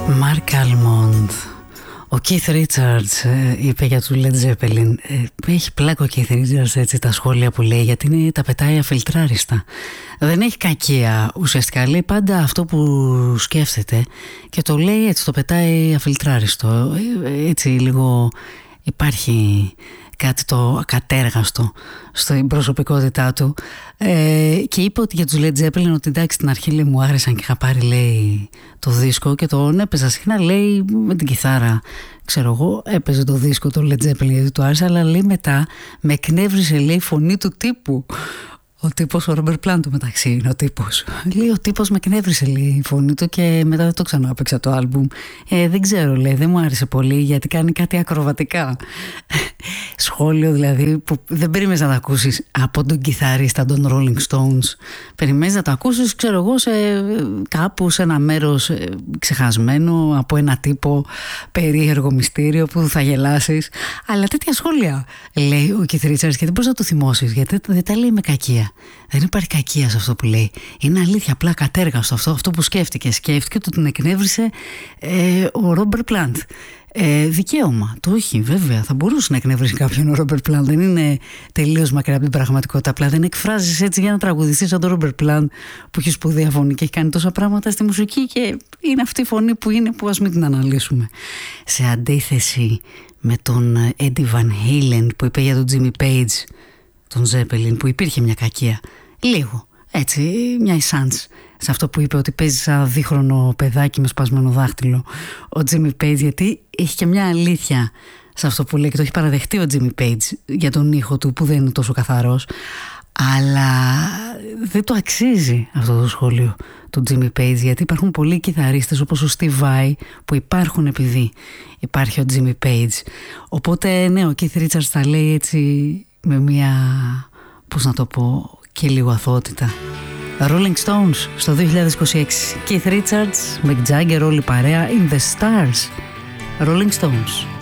Mark Almond. Ο Keith Richards είπε για του Led Zeppelin. Έχει πλάκο ο Keith Richards έτσι τα σχόλια που λέει, γιατί είναι, τα πετάει αφιλτράριστα. Δεν έχει κακία ουσιαστικά, λέει πάντα αυτό που σκέφτεται και το λέει έτσι, το πετάει αφιλτράριστο. Έτσι λίγο υπάρχει κάτι το ακατέργαστο στην προσωπικότητά του, και είπε ότι για τους Led Zeppelin ότι εντάξει στην αρχή λέει, μου άρεσαν και είχα πάρει λέει το δίσκο και τον έπαιζα συχνά λέει με την κιθάρα, ξέρω εγώ, έπαιζε το δίσκο το Led Zeppelin γιατί του άρεσε, αλλά λέει μετά με εκνεύρισε λέει η φωνή του τύπου. Ο τύπος, ο Ρόμπερτ Πλάντ του μεταξύ είναι ο τύπος. Λέει ο τύπος με εκνεύρισε λέει η φωνή του και μετά δεν το ξανά έπαιξα το άλμπουμ. Δεν ξέρω λέει, δεν μου άρεσε πολύ γιατί κάνει κάτι ακροβατικά. Σχόλιο δηλαδή που δεν περίμενες να τα ακούσεις από τον κιθαρίστα των Rolling Stones. Περιμένεις να τα ακούσεις, ξέρω εγώ, κάπου σε ένα μέρος ξεχασμένο από ένα τύπο περίεργο μυστήριο που θα γελάσεις. Αλλά τέτοια σχόλια λέει ο Keith Richards και δεν μπορείς να το θυμώσεις γιατί δεν τα λέει με κακία. Δεν υπάρχει κακία σε αυτό που λέει. Είναι αλήθεια, απλά κατέργαστο αυτό που σκέφτηκε. Σκέφτηκε ότι τον εκνεύρισε ο Ρόμπερτ Πλάντ. Δικαίωμα το έχει, βέβαια. Θα μπορούσε να εκνευρίσει κάποιον ο Ρόμπερτ Πλάντ. Δεν είναι τελείως μακριά από την πραγματικότητα. Απλά δεν εκφράζεις έτσι για να τραγουδιστείς σαν τον Ρόμπερτ Πλάντ που έχει σπουδαία φωνή και έχει κάνει τόσα πράγματα στη μουσική και είναι αυτή η φωνή που είναι, που ας μην την αναλύσουμε. Σε αντίθεση με τον Eddie Van Halen που είπε για τον Jimmy Page, τον Zeppelin, που υπήρχε μια κακία. Λίγο, έτσι, μια εισάντς σε αυτό που είπε ότι παίζει σαν δίχρονο παιδάκι με σπασμένο δάχτυλο ο Jimmy Page, γιατί έχει και μια αλήθεια σε αυτό που λέει και το έχει παραδεχτεί ο Jimmy Page για τον ήχο του που δεν είναι τόσο καθαρός, αλλά δεν το αξίζει αυτό το σχόλιο του Jimmy Page, γιατί υπάρχουν πολλοί κιθαρίστες όπως ο Steve Vai που υπάρχουν επειδή υπάρχει ο Jimmy Page. Οπότε ναι, ο Keith Richards τα λέει έτσι με μια, πώς να το πω, και λίγο αθωότητα. Rolling Stones στο 2026. Keith Richards, Mick Jagger, όλη παρέα, In the Stars. Rolling Stones.